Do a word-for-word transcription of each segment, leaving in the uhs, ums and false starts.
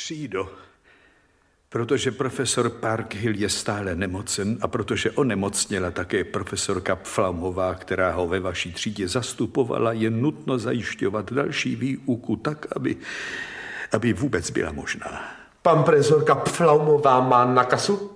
Třído, protože profesor Parkhill je stále nemocen a protože onemocněla také profesorka Pflaumová, která ho ve vaší třídě zastupovala, je nutno zajišťovat další výuku tak, aby, aby vůbec byla možná. Pan profesorka Pflaumová má nakasu?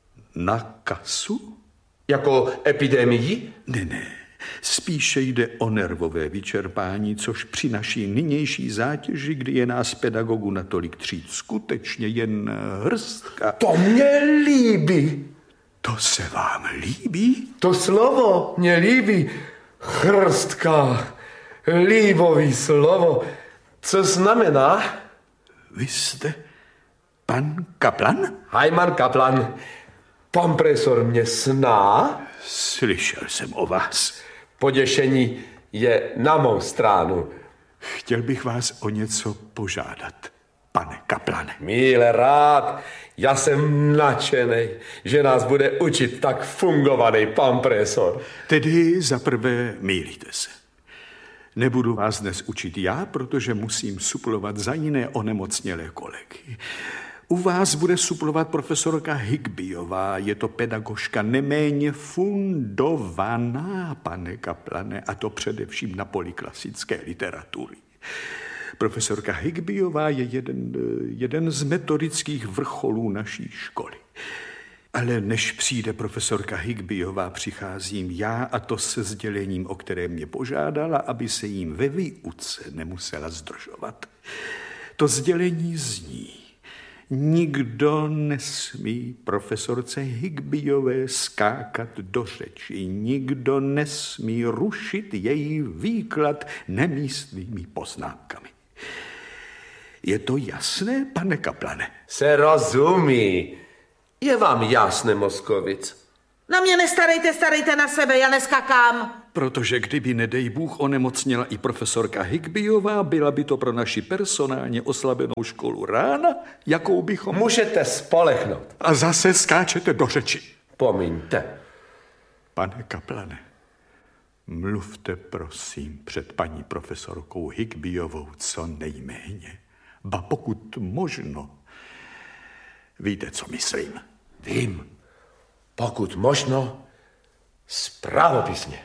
Nakasu? Jako epidemii? Ne, ne. Spíše jde o nervové vyčerpání, což při naší nynější zátěži, kdy je nás pedagogů natolik tříd skutečně jen hrstka. To mě líbí. To se vám líbí? To slovo mě líbí. Hrstka. Líbový slovo. Co znamená? Vy jste pan Kaplan? Heimann Kaplan. Pan profesor mě zná? Slyšel jsem o vás. Poděšení je na mou stranu. Chtěl bych vás o něco požádat, pane Kaplane. Míle rád, já jsem nadšenej, že nás bude učit tak fungovaný pan profesor. Tedy zaprvé mýlíte se. Nebudu vás dnes učit já, protože musím suplovat za jiné onemocnělé kolegy. U vás bude suplovat profesorka Higbyová. Je to pedagožka neméně fundovaná, pane Kaplane, a to především na poli klasické literatury. Profesorka Higbyová je jeden, jeden z metodických vrcholů naší školy. Ale než přijde profesorka Higbyová, přicházím já, a to se sdělením, o které mě požádala, aby se jim ve výuce nemusela zdržovat. To sdělení zní: nikdo nesmí profesorce Higbyové skákat do řeči, nikdo nesmí rušit její výklad nemístnými poznámkami. Je to jasné, pane Kaplane? Se rozumí. Je vám jasné, Moskovic? Na mě nestarejte, starejte na sebe, já neskakám. Protože kdyby, nedej Bůh, onemocněla i profesorka Higbyová, byla by to pro naši personálně oslabenou školu rána, jakou bychom... Můžete spolehnout. A zase skáčete do řeči. Pomiňte. Pane Kaplane, mluvte prosím před paní profesorkou Higbyovou co nejméně. Ba pokud možno. Víte, co myslím? Vím. Pokud možno, spravopisně.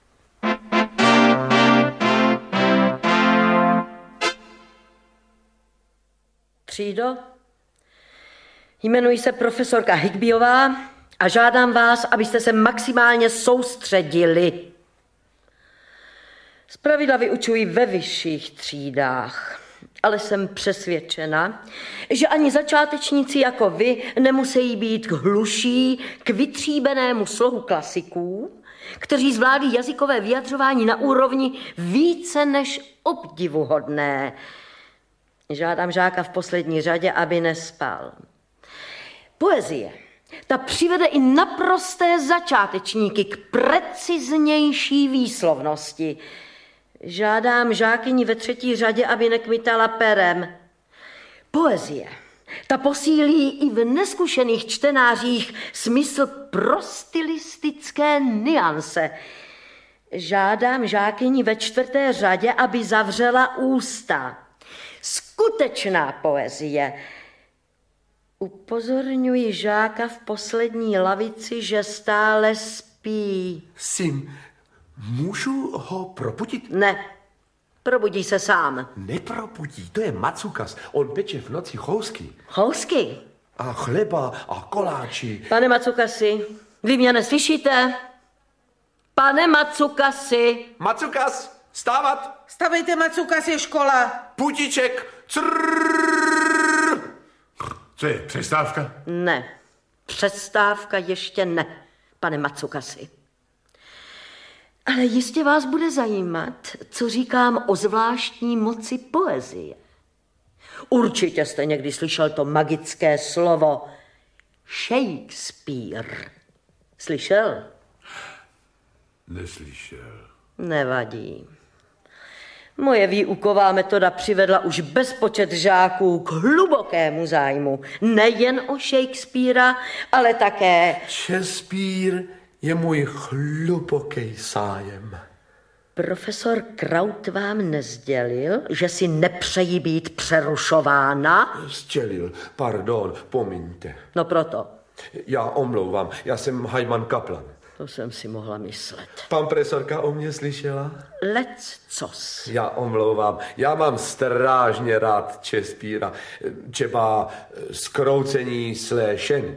Třído, jmenuji se profesorka Higbyová a žádám vás, abyste se maximálně soustředili. Zpravidla vyučuji ve vyšších třídách, ale jsem přesvědčena, že ani začátečníci jako vy nemusí být hluší k vytříbenému slohu klasiků, kteří zvládli jazykové vyjadřování na úrovni více než obdivuhodné. Žádám žáka v poslední řadě, aby nespal. Poezie, ta přivede i naprosté začátečníky k preciznější výslovnosti. Žádám žákyni ve třetí řadě, aby nekmitala perem. Poezie, ta posílí i v neskušených čtenářích smysl pro stylistické nuance. Žádám žákyni ve čtvrté řadě, aby zavřela ústa. Skutečná poezie. Upozorňuji žáka v poslední lavici, že stále spí. Syn, můžu ho probudit? Ne, probudí se sám. Neprobudí, to je Macukas. On peče v noci chousky. Chousky? A chleba a koláči. Pane Macukasi, vy mě neslyšíte? Pane Macukasi. Macukas, stávat. Stavejte, Macukas, je škola. Putíček. Crrrr. Co je, přestávka? Ne, přestávka ještě ne, pane Macukasi. Ale jistě vás bude zajímat, co říkám o zvláštní moci poezie. Určitě jste někdy slyšel to magické slovo Shakespeare. Slyšel? Neslyšel. Nevadí. Moje výuková metoda přivedla už bezpočet žáků k hlubokému zájmu. Nejen o Shakespearea, ale také... Shakespeare je můj hluboký zájem. Profesor Kraut vám nezdělil, že si nepřejí být přerušována? Sdělil, pardon, pomiňte. No proto. Já omlouvám, já jsem hajman Kaplan. To jsem si mohla myslet. Pan profesorka o mě slyšela? Leccos. Já omlouvám, já mám strážně rád Čespíra. Třeba zkroucení sléšení.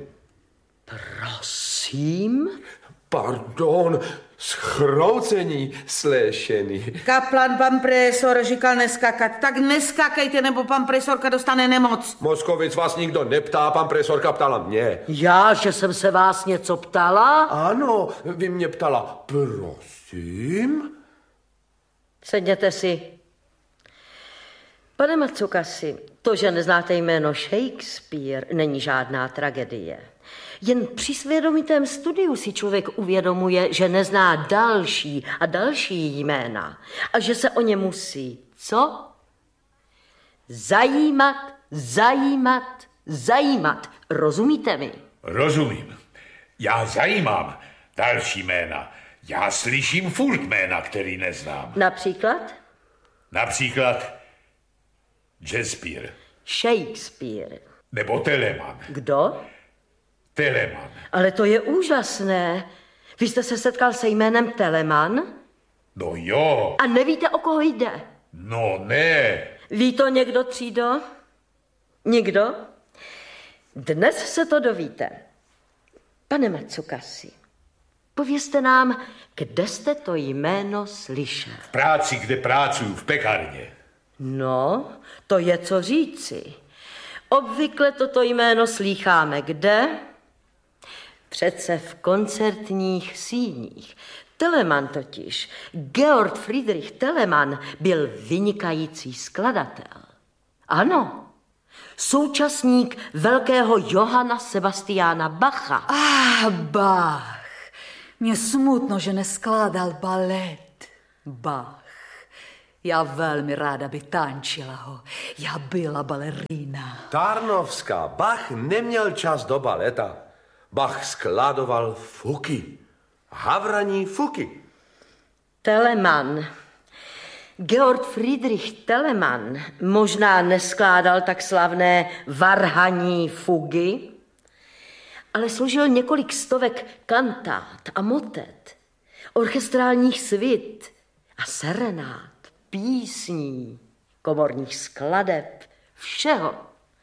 Prosím? Pardon, zkroucení sléšení. Kaplan, pan profesor říkal neskakat. Tak neskakejte, nebo pan profesorka dostane nemoc. Moskovic, vás nikdo neptá, pan profesorka ptala mě. Já, že jsem se vás něco ptala? Ano, vy mě ptala, prosím? Sedněte si. Pane Matsukasi, to, že neznáte jméno Shakespeare, není žádná tragédie. Jen při svědomitém studiu si člověk uvědomuje, že nezná další a další jména a že se o ně musí, co? Zajímat, zajímat, zajímat. Rozumíte mi? Rozumím. Já zajímám další jména. Já slyším furt jména, který neznám. Například? Například Shakespeare. Shakespeare. Nebo Telemann. Kdo? Telemann. Ale to je úžasné. Vy jste se setkal se jménem Telemann? No jo. A nevíte, o koho jde? No ne. Ví to někdo, třído? Nikdo? Dnes se to dovíte. Pane Matsukasi, povězte nám, kde jste to jméno slyšel. V práci, kde pracuju, v pekárně. No, to je co říci. Obvykle toto jméno slýcháme kde? Přece v koncertních síních. Telemann totiž, Georg Friedrich Telemann, byl vynikající skladatel. Ano, současník velkého Johanna Sebastiana Bacha. Ah, Bach. Mně smutno, že neskládal balet. Bach. Já velmi ráda by tančila ho. Já byla balerína. Tarnovská, Bach neměl čas do baleta. Bach skladoval fuky. Havraní fuky. Telemann. Georg Friedrich Telemann možná neskládal tak slavné varhaní fugy, ale složil několik stovek kantát a motet, orchestrálních svit a serenát, písní, komorních skladeb, všeho.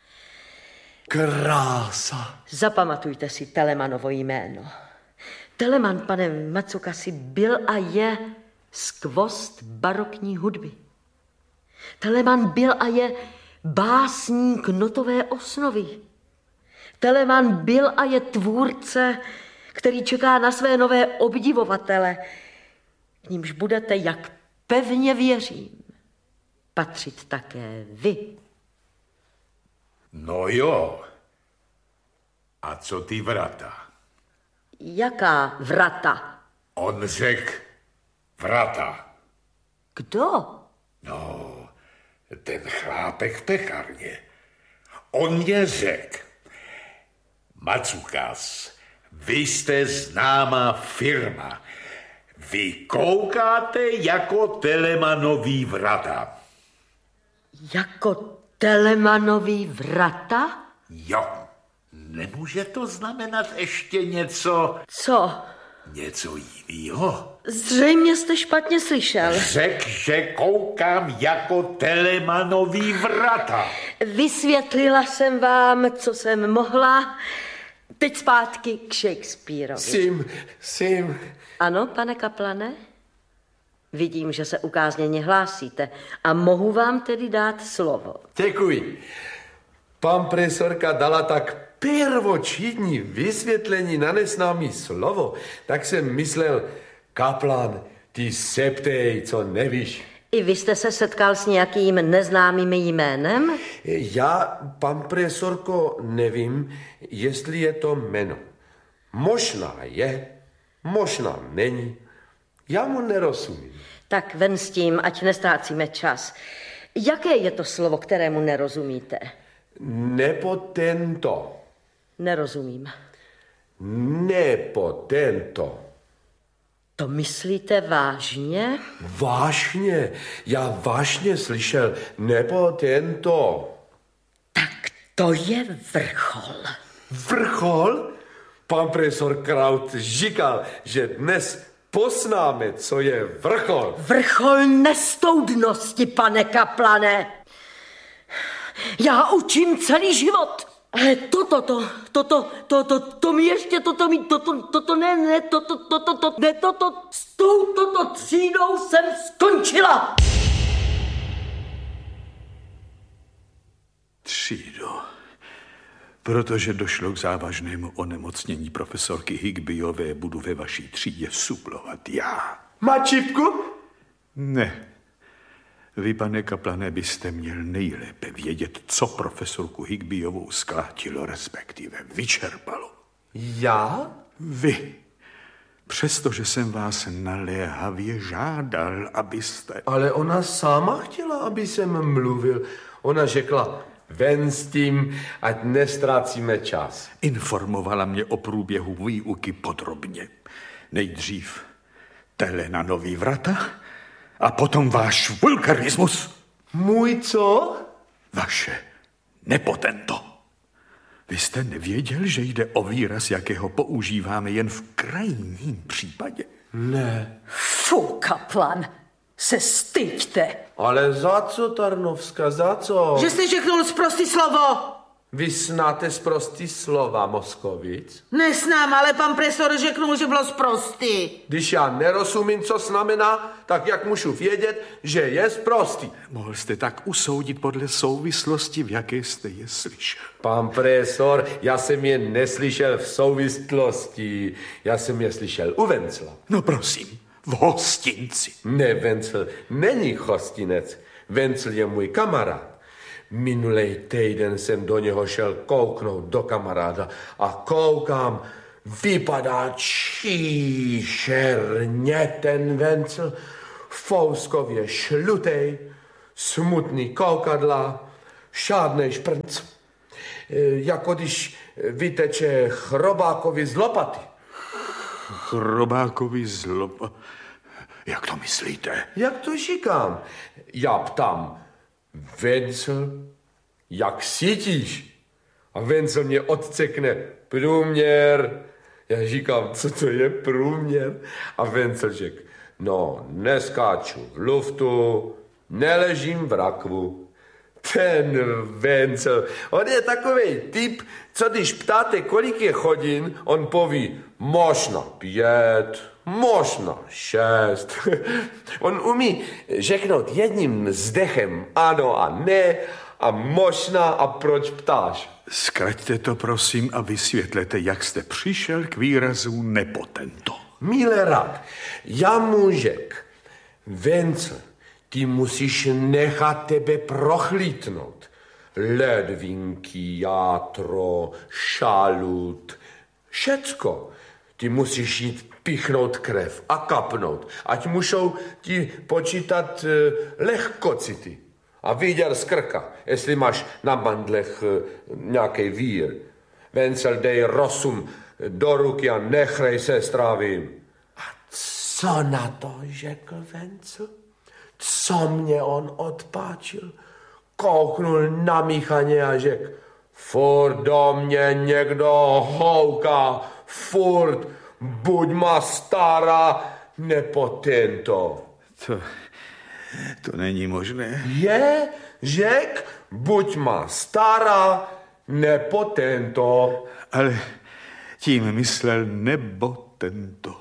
Krása. Zapamatujte si Telemannovo jméno. Telemann, pane Matsukasi, byl a je skvost barokní hudby. Telemann byl a je básník notové osnovy. Telemann byl a je tvůrce, který čeká na své nové obdivovatele, k nímž budete, jak pevně věřím, patřit také vy. No jo. A co ty vrata? Jaká vrata? On řekl vrata. Kdo? No, ten chlápek v pekárně. On mě řekl, Matsukas, vy jste známá firma. Vy koukáte jako Telemannový vrata. Jako Telemannový vrata? Jo, nemůže to znamenat ještě něco, Co? něco jinýho? Zřejmě jste špatně slyšel. Řek, že koukám jako Telemannový vrata. Vysvětlila jsem vám, co jsem mohla. Teď zpátky k Shakespeareovi. Sim, sim. Ano, pane Kaplane? Vidím, že se ukázněně hlásíte a mohu vám tedy dát slovo. Děkuji. Pan profesorka dala tak prvočídní vysvětlení na neznámý slovo, tak jsem myslel, Kaplan, ty se ptej, co nevíš. I vy jste se setkal s nějakým neznámým jménem? Já, pan profesorko, nevím, jestli je to jméno. Možná je, možná není. Já mu nerozumím. Tak ven s tím, ať nestrácíme čas. Jaké je to slovo, kterému nerozumíte? Nepotento. Nerozumím. Nepotento. To myslíte vážně? Vážně, já vážně slyšel, nebo tento. Tak to je vrchol. Vrchol? Pan profesor Kraut říkal, že dnes poznáme, co je vrchol. Vrchol nestoudnosti, pane kaplane. Já učím celý život. Ale toto, to, toto, toto, to mi ještě, toto mi, toto, toto, ne, ne, toto, toto, toto, ne, toto, s touto třídou jsem skončila. Třído, protože došlo k závažnému onemocnění profesorky Higbyové, budu ve vaší třídě suplovat já. Má čipku? Ne. Vy, pane kaplane, byste měl nejlépe vědět, co profesorku Higbyovou zkrátilo, respektive vyčerpalo. Já? Vy. Přestože jsem vás naléhavě žádal, abyste... Ale ona sama chtěla, aby jsem mluvil. Ona řekla, ven s tím, ať nestrácíme čas. Informovala mě o průběhu výuky podrobně. Nejdřív tele na nový vrata a potom váš vulgarismus. Můj co? Vaše nepotento. Vy jste nevěděl, že jde o výraz, jakého používáme jen v krajním případě? Ne. Fu, kaplan, se styďte. Ale za co, Tarnovská, za co? Že jste řeknul sprostý slovo. Vy znáte sprostý slova, Moskovic? Nesnám, ale pan profesor řeknul, že bylo sprostý. Když já nerozumím, co znamená, tak jak můžu vědět, že je sprostý? Mohl jste tak usoudit podle souvislosti, v jaké jste je slyšel. Pan profesor, já jsem je neslyšel v souvislosti, já jsem je slyšel u Vencla. No prosím, v hostinci. Ne, Vencel není hostinec. Vencel je můj kamarád. Minulej týden jsem do něho šel kouknout do kamaráda a koukám, vypadá číšerně ten Vencel, fouskově šlutej, smutný koukadla, šádnej šprnc, jako když vyteče chrobákovi z lopaty. Chrobákovi z lopaty? Jak to myslíte? Jak to říkám? Já ptám, Vencel, jak cítíš? A Vencel mě odcekne, průměr. Já říkám, co to je průměr? A Vencel řekl, no, neskáču v luftu, neležím v rakvu. Ten Vencel, on je takovej typ, co když ptáte, kolik je hodin, on poví, možná pět, možná šest. On umí řeknout jedním zdechem ano a ne a možná a proč ptáš. Zkraťte to, prosím, a vysvětlete, jak jste přišel k výrazu nepotento. Mile rád, já mu řek, Vencel, ty musíš nechat tebe prochlítnout. Ledvinky, játro, šalut, všecko. Ty musíš jít pichnout krev a kapnout, ať můžou ti počítat uh, lehkocity. A viděl z krka, jestli máš na bandlech uh, nějaký vír. Vencel, dej rozum do ruky a nechrej se strávím. A co na to řekl Vencel? Co mě on odpáčil? Kouknul na Michaně a řekl, furt do mě někdo houká, furt, buď má stará, nepotento. To, to není možné. Je, řek, buď má stará, nepotento. Ale tím myslel nebo tento.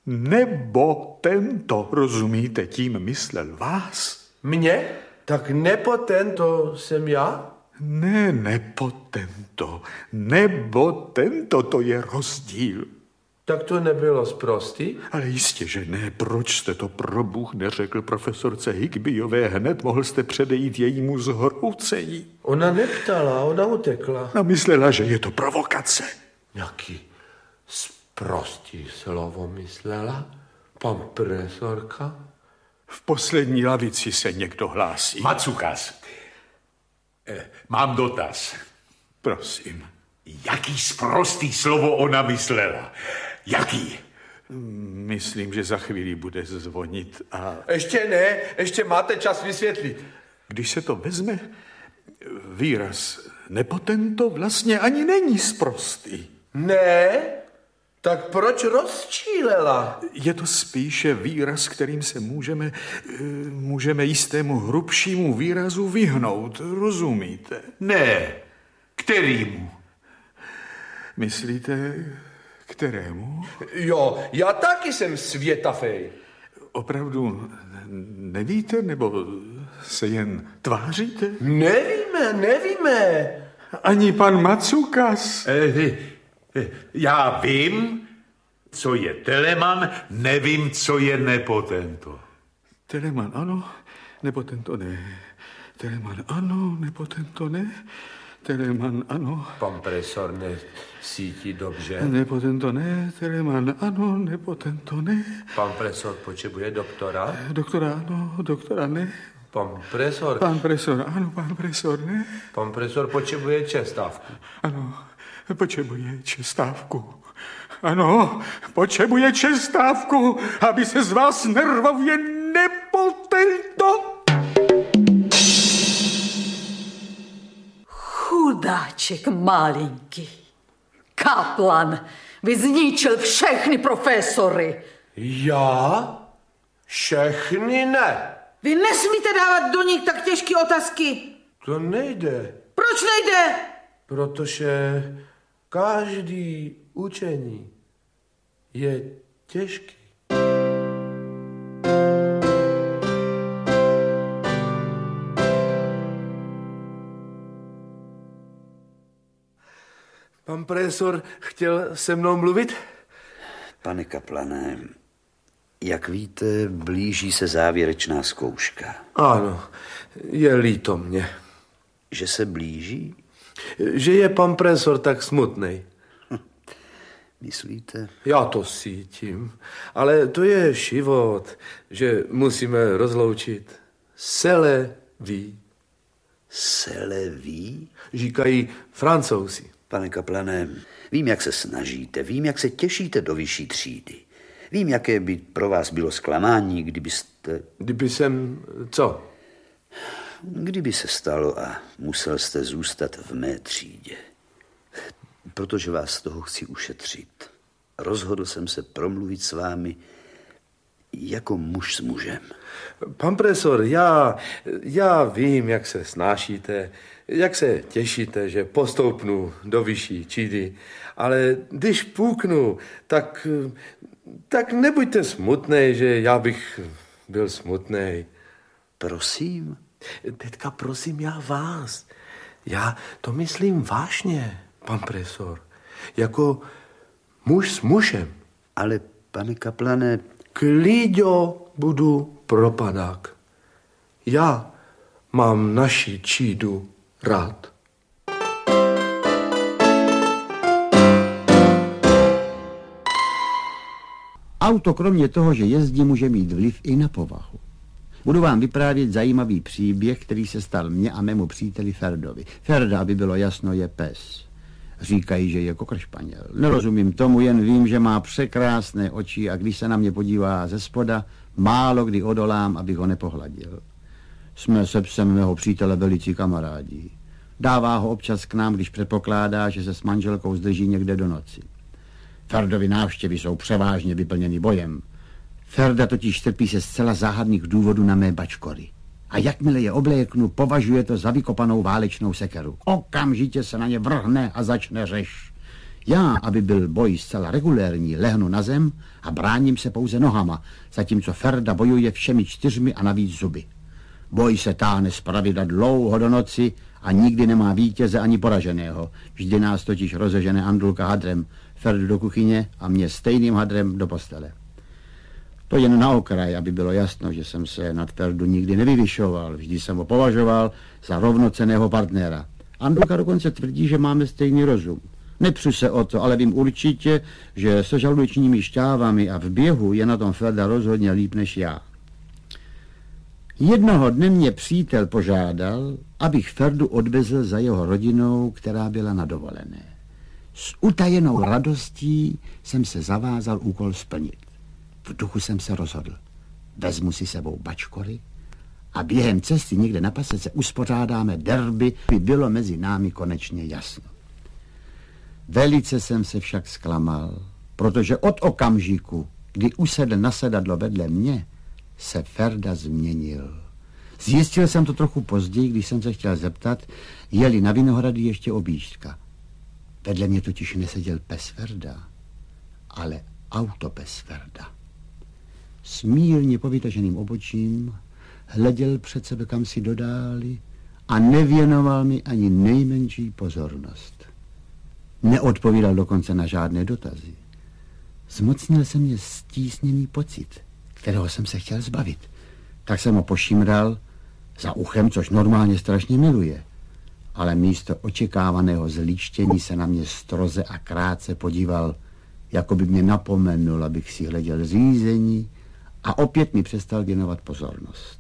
Nebo tento, rozumíte, tím myslel vás? Mě? Tak nepotento jsem já? Ne, nebo tento. Nebo tento, to je rozdíl. Tak to nebylo sprostý? Ale jistě, že ne. Proč jste to pro Bůh neřekl profesorce Higbyové hned? Mohl jste předejít jejímu zhroucení. Ona neptala, ona utekla. A myslela, že je to provokace. Jaký sprostý slovo myslela? Pan profesorka? V poslední lavici se někdo hlásí. Macukas, eh, mám dotaz. Prosím. Jaký sprostý slovo ona myslela? Jaký? Myslím, že za chvíli bude zvonit a... Ještě ne, ještě máte čas vysvětlit. Když se to vezme, výraz nepotento vlastně ani není sprostý. Ne? Tak proč rozčílela? Je to spíše výraz, kterým se můžeme, můžeme jistému hrubšímu výrazu vyhnout, rozumíte? Ne, kterýmu? Myslíte, kterému? Jo, já taky jsem světafej. Opravdu nevíte, nebo se jen tváříte? Nevíme, nevíme. Ani pan Matsukas. Eh, eh, já vím, co je Telemann, nevím, co je nepotento. Telemann ano, nepotento ne. Telemann ano, nepotento ne. Telemann ano. Pan profesor nesítí dobře. Nepotento ne, Telemann ano, nepotento ne. Pan profesor potřebuje doktora. Doktora ano, doktora ne. Pan profesor. Pan profesor ano, pan profesor ne. Pan profesor potřebuje čestávku. Ano, potřebuje čestávku. Ano, potřebuje čestávku, aby se z vás nervově nepotento. Chudáček malinký. Kaplan vyzničil všechny profesory. Já? Všechny ne. Vy nesmíte dávat do nich tak těžké otázky. To nejde. Proč nejde? Protože každý učení je těžký. Pan profesor chtěl se mnou mluvit? Pane Kaplane, jak víte, blíží se závěrečná zkouška. Ano, je líto mě. Že se blíží? Že je pan profesor tak smutnej. Myslíte? Já to cítím, ale to je život, že musíme rozloučit. Sele ví. Sele ví? Říkají Francouzi. Pane Kaplane, vím, jak se snažíte, vím, jak se těšíte do vyšší třídy. Vím, jaké by pro vás bylo zklamání, kdybyste... Kdyby jsem... co? Kdyby se stalo a musel jste zůstat v mé třídě. Protože vás z toho chci ušetřit. Rozhodl jsem se promluvit s vámi jako muž s mužem. Pan profesor, já, já vím, jak se snášíte, jak se těšíte, že postoupnu do vyšší třídy, ale když půknu, tak, tak nebuďte smutnej, že já bych byl smutnej. Prosím? Teďka prosím já vás. Já to myslím vážně, pan profesor. Jako muž s mužem. Ale, pane Kaplane... Kliďo budu propadák. Já mám naši třídu rád. Auto kromě toho, že jezdí, může mít vliv i na povahu. Budu vám vyprávět zajímavý příběh, který se stal mně a mému příteli Ferdovi. Ferda, aby bylo jasno, je pes. Říkají, že je kokršpaněl. Nerozumím tomu, jen vím, že má překrásné oči a když se na mě podívá ze spoda, málo kdy odolám, abych ho nepohladil. Jsme se psem mého přítele velicí kamarádi. Dává ho občas k nám, když předpokládá, že se s manželkou zdrží někde do noci. Ferdovi návštěvy jsou převážně vyplněny bojem. Ferda totiž trpí se zcela záhadných důvodů na mé bačkory. A jakmile je obléknu, považuje to za vykopanou válečnou sekeru. Okamžitě se na ně vrhne a začne řeš. Já, aby byl boj zcela regulérní, lehnu na zem a bráním se pouze nohama, zatímco Ferda bojuje všemi čtyřmi a navíc zuby. Boj se táhne zpravidla dlouho do noci a nikdy nemá vítěze ani poraženého. Vždy nás totiž rozežene Andulka hadrem, Ferdu do kuchyně a mě stejným hadrem do postele. To jen na okraj, aby bylo jasno, že jsem se nad Ferdu nikdy nevyvyšoval. Vždy jsem ho považoval za rovnocenného partnera. Andulka dokonce tvrdí, že máme stejný rozum. Nepřu se o to, ale vím určitě, že se žaludečními šťávami a v běhu je na tom Ferda rozhodně líp než já. Jednoho dne mě přítel požádal, abych Ferdu odvezl za jeho rodinou, která byla na dovolené. S utajenou radostí jsem se zavázal úkol splnit. V duchu jsem se rozhodl. Vezmu si sebou bačkory a během cesty někde na pasece uspořádáme derby, by bylo mezi námi konečně jasno. Velice jsem se však zklamal, protože od okamžiku, kdy usedl na sedadlo vedle mě, se Ferda změnil. Zjistil jsem to trochu později, když jsem se chtěl zeptat, jeli na Vinohrady ještě objížďka. Vedle mě totiž neseděl pes Ferda, ale autopes Ferda. S mírně povytaženým obočím hleděl před sebe kam si do dály a nevěnoval mi ani nejmenší pozornost. Neodpovídal dokonce na žádné dotazy. Zmocnil se mě stísněný pocit, kterého jsem se chtěl zbavit. Tak jsem ho pošimral za uchem, což normálně strašně miluje. Ale místo očekávaného zlíštění se na mě stroze a krátce podíval, jako by mě napomenul, abych si hleděl řízení, a opět mi přestal věnovat pozornost.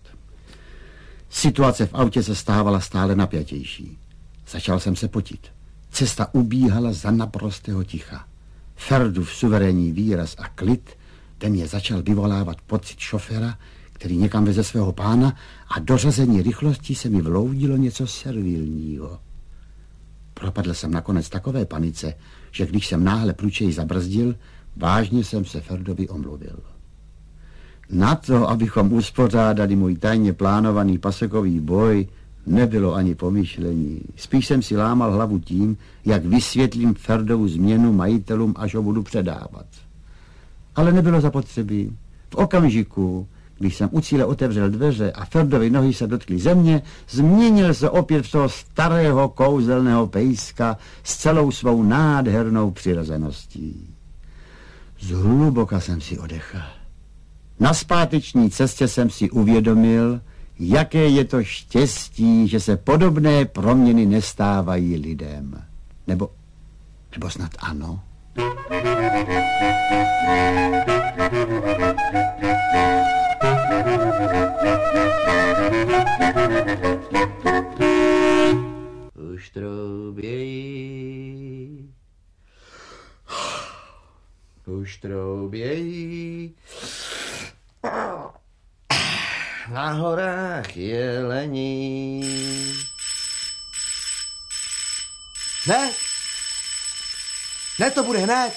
Situace v autě se stávala stále napjatější. Začal jsem se potit. Cesta ubíhala za naprostého ticha. Ferdův suverénní výraz a klid ve mně začal vyvolávat pocit šoféra, který někam veze svého pána, a dořazení rychlosti se mi vloudilo něco servilního. Propadl jsem nakonec takové panice, že když jsem náhle průčej zabrzdil, vážně jsem se Ferdovi omluvil. Na to, abychom uspořádali můj tajně plánovaný pasekový boj, nebylo ani pomyšlení. Spíš jsem si lámal hlavu tím, jak vysvětlím Ferdovu změnu majitelům, až ho budu předávat. Ale nebylo zapotřebí. V okamžiku, když jsem u cíle otevřel dveře a Ferdovy nohy se dotkly země, změnil se opět v toho starého kouzelného pejska s celou svou nádhernou přirozeností. Zhluboka jsem si odechal. Na zpáteční cestě jsem si uvědomil, jaké je to štěstí, že se podobné proměny nestávají lidem. Nebo, nebo snad ano? Už troubějí, už troubějí, na horách jelení. Hned? Hned to bude hned.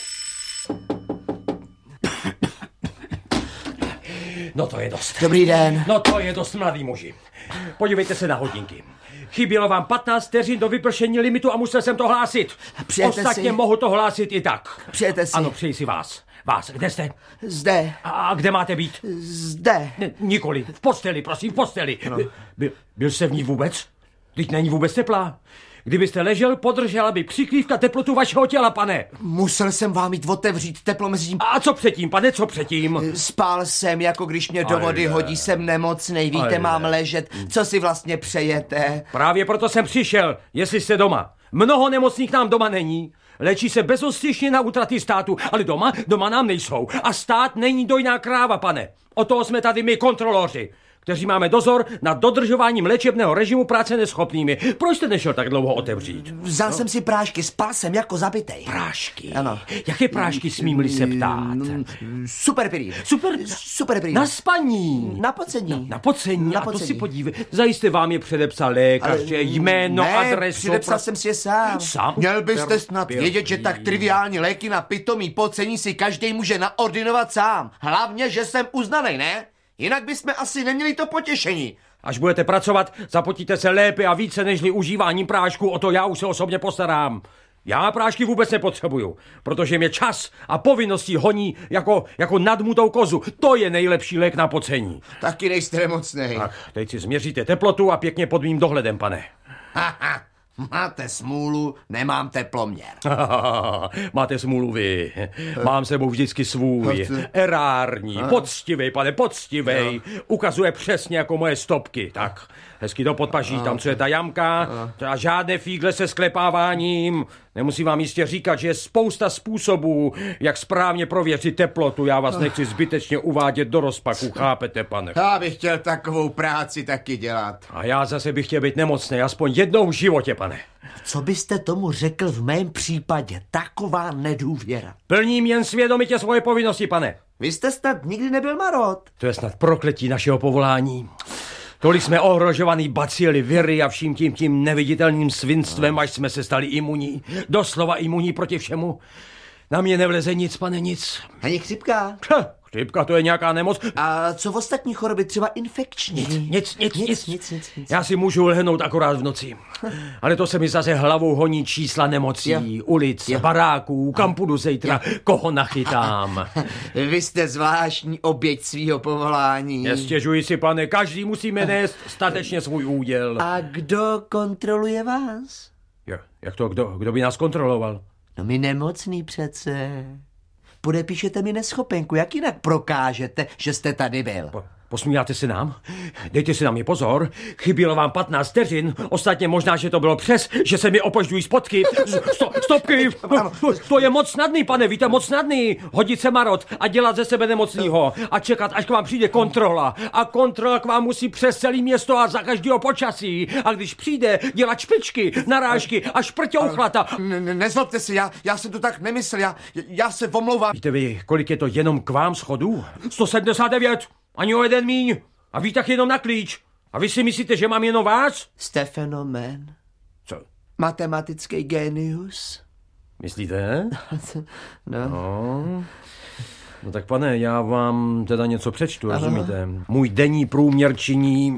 No to je dost. Dobrý den. No to je dost, mladý muži. Podívejte se na hodinky. Chybělo vám patnáct vteřin do vypršení limitu a musel jsem to hlásit. Přijete Ostatně si? mohu to hlásit i tak. Přijete si? Ano, přeji si vás. Vás, kde jste? Zde. A kde máte být? Zde. Ne, nikoli, v posteli, prosím, v posteli. No. Byl, byl jste v ní vůbec? Teď není vůbec teplá. Kdybyste ležel, podržela by přikrývka teplotu vašeho těla, pane. Musel jsem vám jít otevřít teplo mezi tím. A co předtím, pane, co předtím? Spál jsem, jako když mě do vody hodí, jsem nemocnej, víte, Ale mám ne. ležet. Co si vlastně přejete? Právě proto jsem přišel, jestli jste doma. Mnoho nemocných nám doma není. Léčí se bezostyšně na útraty státu, ale doma, doma nám nejsou. A stát není dojná kráva, pane. O toho jsme tady my, kontroloři, kteří máme dozor nad dodržováním léčebného režimu práce neschopnými. Proč jste nešel tak dlouho otevřít? Vzal no. jsem si prášky, spal jsem jako zabitej. Prášky? Ano. Jaké prášky, smím-li se ptát? Superpirín. Super... Superpirín. Na spaní. Na pocení. Na, na pocení. Na A to pocení. si podívej. Zajisté vám je předepsal lékař, že jméno, ne, adresu. předepsal jsem si je sám. Sám? Měl byste snad vědět, že tak triviální léky na pitomý pocení si každý může naordinovat sám. Hlavně, že jsem uznanej, ne? Jinak bychom asi neměli to potěšení. Až budete pracovat, zapotíte se lépe a více nežli užíváním prášku, o to já už se osobně postarám. Já prášky vůbec nepotřebuju, protože mě čas a povinnosti honí jako, jako nadmutou kozu. To je nejlepší lék na pocení. Taky nejste nemocnej. Tak, teď si změříte teplotu a pěkně pod mým dohledem, pane. Haha, máte smůlu, nemám teploměr. Máte smůlu vy. Mám sebou vždycky svůj. Erární, poctivej, pane, poctivej. Ukazuje přesně jako moje stopky. Tak, hezky do podpaží, tam co je ta jamka. A žádné fígle se sklepáváním. Nemusím vám jistě říkat, že je spousta způsobů, jak správně prověřit teplotu. Já vás nechci zbytečně uvádět do rozpaku, chápete, pane? Já bych chtěl takovou práci taky dělat. A já zase bych chtěl být nemocný, aspoň jednou v životě, pane. Co byste tomu řekl v mém případě? Taková nedůvěra. Plním jen svědomitě svoje povinnosti, pane. Vy jste snad nikdy nebyl marod. To je snad prokletí našeho povolání. Tolik jsme ohrožovaný bacily, viry a vším tím tím neviditelným svinstvem, až jsme se stali imunní. Doslova imunní proti všemu. Na mě nevleze nic, pane, nic. Ani chřipka? Chřipka, to je nějaká nemoc. A co v ostatní choroby, třeba infekční? Nic, nic, nic, nic. nic, nic, nic, nic. Já si můžu lehnout akorát v noci. Ale to se mi zase hlavou honí čísla nemocí, jo. ulic, jo. baráků, kam půjdu zítra, koho nachytám. Vy jste zvláštní oběť svýho povolání. Nestěžuji si, pane, každý musíme nést statečně svůj úděl. A kdo kontroluje vás? Jo, jak to, kdo, kdo by nás kontroloval? No my nemocný přece. Podepíšete mi neschopenku, jak jinak prokážete, že jste tady byl? Po, posmíváte se nám? Dejte si na mě pozor. Chybělo vám patnáct vteřin. Ostatně možná, že to bylo přes, že se mi opožďují spotky. Sto, stopky! To, to je moc snadný, pane, víte, moc snadný. Hodit se marot a dělat ze sebe nemocnýho. A čekat, až k vám přijde kontrola. A kontrola k vám musí přes celé město a za každého počasí. A když přijde, dělat špičky, narážky a šprťouchlata. Nezlobte se, já, já jsem to tak nemyslel, já, já se omlouvám. Víte vy, kolik je to jenom k vám schodů? sto sedmdesát devět. Ani o jeden míň. A vy tak jenom na klíč. A vy si myslíte, že mám jenom vás? Jste fenomén. Co? Matematický genius. Myslíte? No. no. No tak pane, já vám teda něco přečtu, Aha. rozumíte? Můj denní průměr činí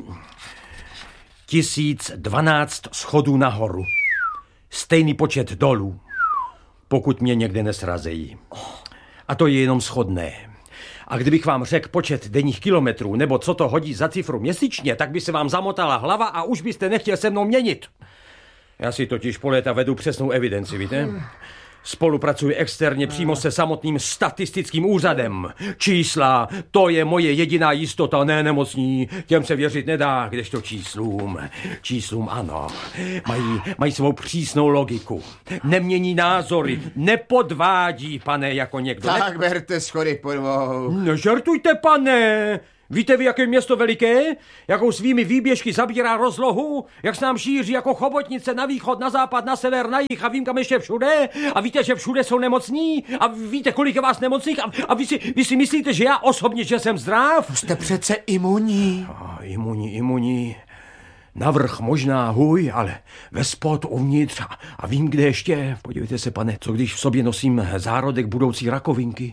tisíc dvanáct schodů nahoru. Stejný počet dolů, pokud mě někde nesrazejí. A to je jenom schodné. A kdybych vám řekl počet denních kilometrů, nebo co to hodí za cifru měsíčně, tak by se vám zamotala hlava a už byste nechtěl se mnou měnit. Já si totiž po léta vedu přesnou evidenci, víte? Spolupracuji externě přímo se samotným statistickým úřadem. Čísla, to je moje jediná jistota, ne nemocní. Těm se věřit nedá, kdežto číslům. Číslům ano. Mají, mají svou přísnou logiku. Nemění názory, nepodvádí, pane, jako někdo. Tak ne... berte schody po dvou. Nežartujte, pane. Víte vy, jaké je město veliké? Jakou svými výběžky zabírá rozlohu? Jak se nám šíří jako chobotnice na východ, na západ, na sever, na jih a vím kam ještě všude? A víte, že všude jsou nemocní? A víte, kolik je vás nemocných? A, a vy, si, vy si myslíte, že já osobně, že jsem zdrav? Jste přece imunní. Oh, imunní, imunní. Navrch možná hůj, ale ve spod uvnitř. A, a vím, kde ještě. Podívejte se, pane, co když v sobě nosím zárodek budoucí rakovinky?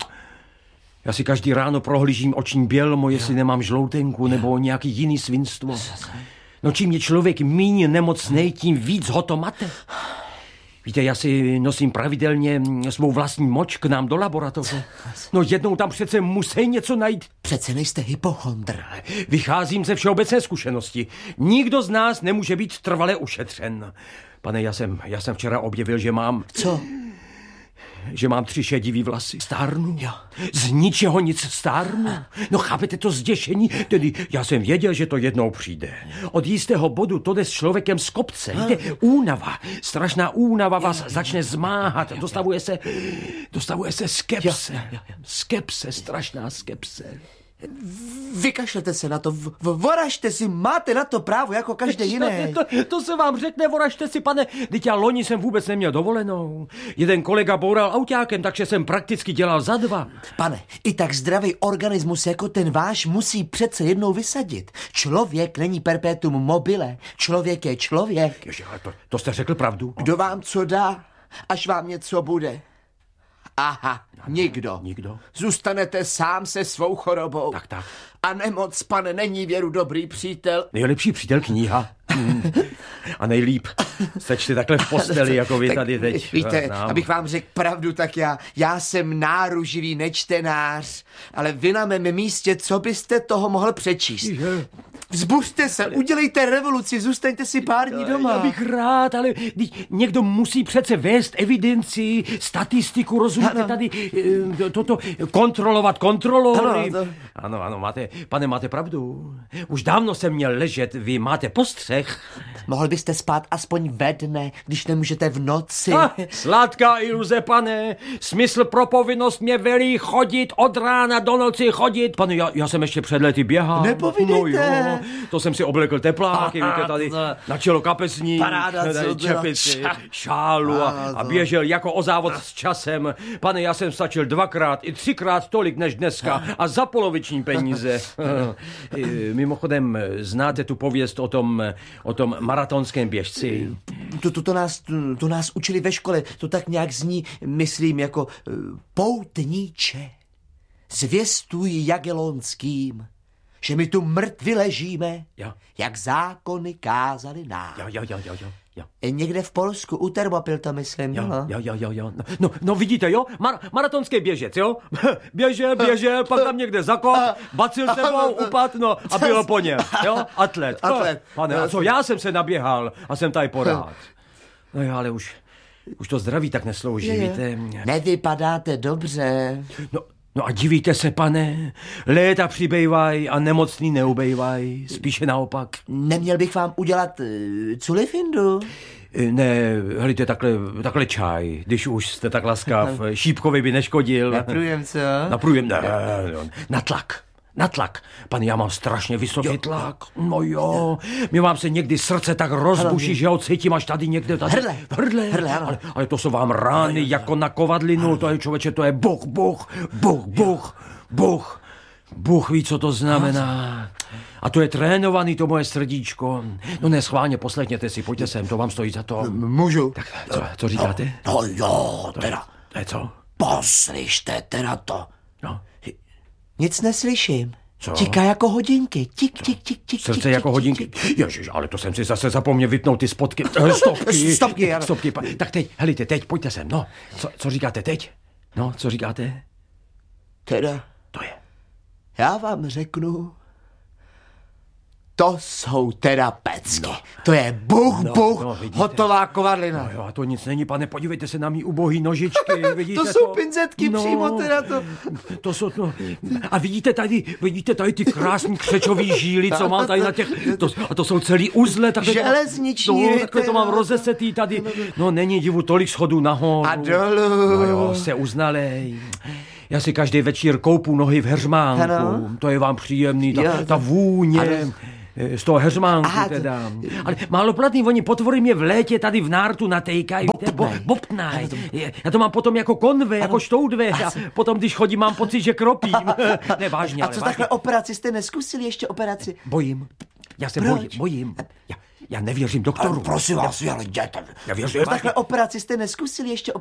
Já si každý ráno prohlížím oční bělmo, jestli nemám žloutenku nebo nějaký jiný svinstvo. No čím je člověk míň nemocnej, tím víc ho to mate. Víte, já si nosím pravidelně svou vlastní moč k nám do laboratoře. No jednou tam přece musí něco najít. Přece nejste hypochondr. Vycházím ze všeobecné zkušenosti. Nikdo z nás nemůže být trvale ušetřen. Pane, já jsem, já jsem včera objevil, že mám... Co? Že mám tři šedivý vlasy. Stárnu. Jo. Z ničeho nic stárnu. No chápete to zděšení? Tedy já jsem věděl, že to jednou přijde. Od jistého bodu to jde s člověkem z kopce. Víte, únava, strašná únava vás začne zmáhat. Dostavuje se, dostavuje se skepse. Skepse, strašná skepse. Vykašlete se na to, v, voražte si, máte na to právo jako každý jiný. To, to se vám řekne, voražte si, pane. Vždyť já loni jsem vůbec neměl dovolenou. Jeden kolega boural autákem, takže jsem prakticky dělal za dva. Pane, i tak zdravý organismus jako ten váš musí přece jednou vysadit. Člověk není perpetuum mobile. Člověk je člověk. Ježi, ale to, to jste řekl pravdu. Kdo vám co dá, až vám něco bude? Aha, nikdo. Nikdo. Zůstanete sám se svou chorobou. Tak, tak. A nemoc, pane, není věru dobrý přítel. Nejlepší přítel kniha. Hmm. A nejlíp sečte takhle v posteli, jako vy tady teď. Víte, nám. Abych vám řekl pravdu, tak já, já jsem náruživý nečtenář, ale vy na mém místě, co byste toho mohl přečíst? Vzbuřte se, udělejte revoluci, zůstaňte si pár dní doma. Já bych rád, ale někdo musí přece vést evidenci, statistiku, rozumíte, ano. Tady toto kontrolovat kontrolory. Ano, to... ano, ano, máte, pane, máte pravdu. Už dávno jsem měl ležet, vy máte postřeh. Mohl byste spát aspoň ve dne, když nemůžete v noci. Ah, sladká iluze, pane. Smysl pro povinnost mě velí chodit od rána do noci chodit. Pane, já, já jsem ještě před lety běhal. Nepovídejte. No jo, To jsem si oblekl tepláky, víte, tady na čelo kapesník, tady čepici, šálu a, a běžel jako o závod s časem. Pane, já jsem stačil dvakrát i třikrát tolik než dneska a za poloviční peníze. Mimochodem, znáte tu pověst o tom, o tom maratonském běžci? To, to, to, nás, to, to nás učili ve škole, to tak nějak zní, myslím, jako poutníče. Zvěstuj Jagellonským, že my tu mrtvi ležíme, jo. Jak zákony kázali nám. Jo, jo, jo, jo, jo. Někde v Polsku, u Termopil to myslím. Jo, jo, jo, jo, jo. No, no, no vidíte, jo, Mar- maratonský běžec, jo. Běžel, běžel, pak tam někde zakop, bacil sebou, upad, no a bylo po něm, jo. Atlet. Atlet. No, pane, a co, já jsem se naběhal a jsem tady porád. No jo, ale už, už to zdraví tak neslouží, je, víte. Nevypadáte dobře. No, No a divíte se, pane, léta přibývaj a nemocný neubejvaj, spíše naopak. Neměl bych vám udělat uh, culifindu? Ne, helejte, takhle, takhle čaj, když už jste tak laskav, šípkovi by neškodil. Na průjem, co? Na průjem, ne, na tlak. Na tlak. Pane, já mám strašně vysoký jo. tlak. No jo, mi vám se někdy srdce tak rozbuší, že ho cítím až tady někde. Tady. Hrdle. Hrdle. Hrdle, ale, ale to jsou vám rány jo, jo. jako na kovadlinu. Hrdle. To je, člověče, to je Bůh, Bůh, Bůh, Bůh, Bůh. Bůh ví, co to znamená. A to je trénovaný, to moje srdíčko. No ne, schválně, poslechněte si, pojďte sem, to vám stojí za to. Můžu. Tak co, co říkáte? No, no jo, to teda. Je, to je co? Poslyšte teda to. No. Nic neslyším. Co? Tiká jako hodinky. Tik, tik, tik, tik. Srdce tik, jako tik, hodinky. Tik. Ježiš, ale to jsem si zase zapomněl vypnout ty spotky. Stopky. Stopky, ano. Stopky. Tak teď, helejte, teď, pojďte sem. No, co, co říkáte teď? No, co říkáte? Teda. To je. Já vám řeknu, to jsou teda pecky. No. To je buch, no, buch, no, hotová kovadlina. No jo, a to nic není, pane, podívejte se na mý ubohý nožičky, vidíte to? To jsou pinzetky no, přímo teda to. To jsou, no. A vidíte tady, vidíte tady ty krásný křečový žíly, co mám tady na těch, to, a to jsou celý uzle. Železniční. No, takhle to mám rozesetý tady. No není divu, tolik schodů nahoru. A dolů. No jo, se uznalej. Já si každý večer koupu nohy v heřmánku. Ano. To je vám příjemný, ta, jo, ta vůně. Ano. Z toho heřmánku aha, teda. Ale máloplatný, oni potvory mě v létě tady v nártu natejkají. Bobtnaj. Já to mám potom jako konve, jako štoudve. A potom, když chodím, mám pocit, že kropím. Ne, vážně, a co ale takhle operaci? Jste neskusili ještě operaci? Bojím. Já se bojím. bojím. Já, já nevěřím doktoru. Ale prosím vás, ale jděte. Já věřím. Takhle operaci jste neskusili ještě